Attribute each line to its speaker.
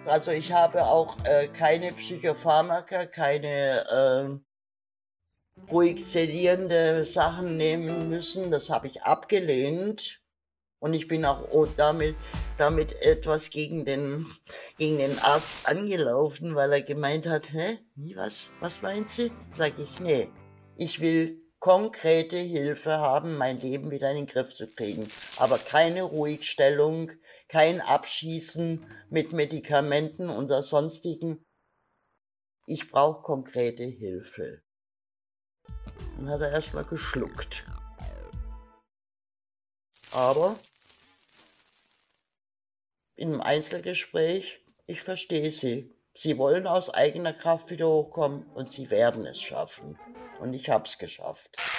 Speaker 1: Also, ich habe auch, keine Psychopharmaka, keine, ruhig sedierende Sachen nehmen müssen. Das habe ich abgelehnt und ich bin auch damit etwas gegen den Arzt angelaufen, weil er gemeint hat: „Hä, wie, was? Was meint sie?“ Sage ich: „Ne, ich will konkrete Hilfe haben, mein Leben wieder in den Griff zu kriegen, aber keine Ruhigstellung, kein Abschießen mit Medikamenten oder Sonstigen. Ich brauche konkrete Hilfe.“ Dann hat er erst mal geschluckt. Aber im Einzelgespräch: „Ich verstehe Sie. Sie wollen aus eigener Kraft wieder hochkommen und Sie werden es schaffen.“ Und ich habe es geschafft.